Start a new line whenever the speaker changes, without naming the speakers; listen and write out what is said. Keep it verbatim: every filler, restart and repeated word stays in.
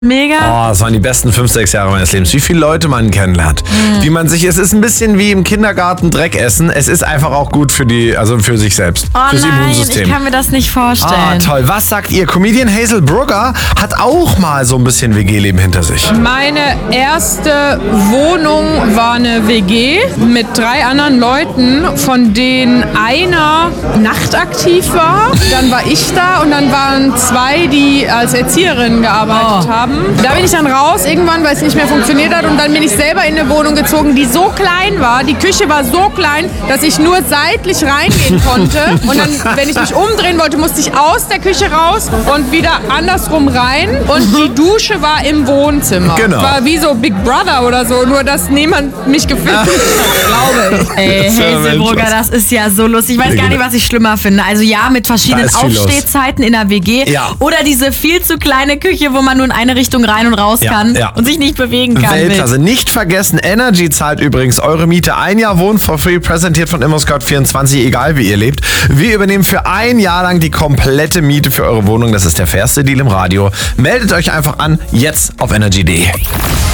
Mega.
Oh, das waren die besten fünf, sechs Jahre meines Lebens. Wie viele Leute man kennenlernt. Mhm. Wie man sich, es ist ein bisschen wie im Kindergarten Dreck essen. Es ist einfach auch gut für die, also für sich selbst.
Oh
fürs
nein,
Immunsystem.
Ich kann mir das nicht vorstellen.
Ah, toll. Was sagt ihr? Comedian Hazel Brugger hat auch mal so ein bisschen W G-Leben hinter sich.
Meine erste Wohnung war eine W G mit drei anderen Leuten, von denen einer nachtaktiv war. Dann war ich da und dann waren zwei, die als Erzieherinnen gearbeitet
Oh.
haben. Da bin ich dann raus irgendwann, weil es nicht mehr funktioniert hat, und dann bin ich selber in eine Wohnung gezogen, die so klein war. Die Küche war so klein, dass ich nur seitlich reingehen konnte. Und dann, wenn ich mich umdrehen wollte, musste ich aus der Küche raus und wieder andersrum rein. Und die Dusche war im Wohnzimmer.
Genau.
War wie so Big Brother oder so, nur dass niemand mich gefilmt hat, glaube ich.
Ey, Hazel Brugger, das ist ja so lustig. Ich weiß gar nicht, was ich schlimmer finde. Also ja, mit verschiedenen
Da ist viel los.
Aufstehzeiten in der W G.
Ja.
Oder diese viel zu kleine Küche, wo man nur in eine Richtung rein und raus
Ja,
kann
ja.
und sich nicht bewegen kann.
Weltklasse. Nicht vergessen, Energy zahlt übrigens eure Miete. Ein Jahr Wohnen for free, präsentiert von ImmoScout vierundzwanzig, egal wie ihr lebt. Wir übernehmen für ein Jahr lang die komplette Miete für eure Wohnung. Das ist der fairste Deal im Radio. Meldet euch einfach an, jetzt auf energy punkt de.